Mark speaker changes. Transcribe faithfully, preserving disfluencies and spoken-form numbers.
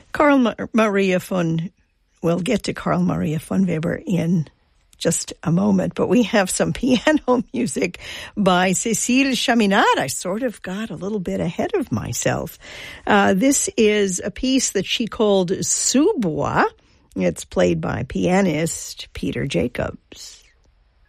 Speaker 1: Carl Ma- Maria von, we'll get to Carl Maria von Weber in just a moment, but we have some piano music by Cécile Chaminade. I sort of got a little bit ahead of myself. Uh, this is a piece that she called Sous Bois. It's played by pianist Peter Jacobs.